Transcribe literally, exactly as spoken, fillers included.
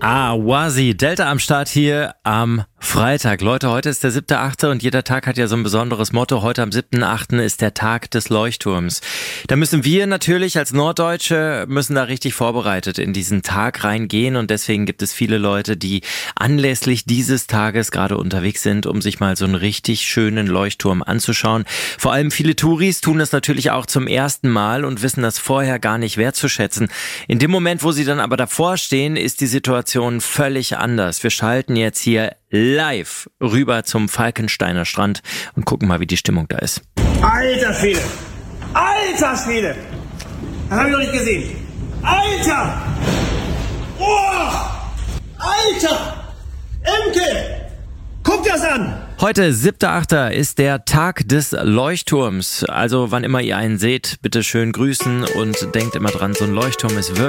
Ah, Wazi, Delta am Start hier am Freitag. Leute, heute ist der siebte achte und jeder Tag hat ja so ein besonderes Motto. Heute am siebten achten ist der Tag des Leuchtturms. Da müssen wir natürlich als Norddeutsche, müssen da richtig vorbereitet in diesen Tag reingehen und deswegen gibt es viele Leute, die anlässlich dieses Tages gerade unterwegs sind, um sich mal so einen richtig schönen Leuchtturm anzuschauen. Vor allem viele Touris tun das natürlich auch zum ersten Mal und wissen das vorher gar nicht wertzuschätzen. In dem Moment, wo sie dann aber davor stehen, ist die Situation völlig anders. Wir schalten jetzt hier live rüber zum Falkensteiner Strand und gucken mal, wie die Stimmung da ist. Alter Schwede! Alter Schwede! Das habe ich noch nicht gesehen. Alter! Oh! Alter! Emke! Guck das an! Heute, siebter achter ist der Tag des Leuchtturms. Also wann immer ihr einen seht, bitte schön grüßen und denkt immer dran, so ein Leuchtturm ist wirklich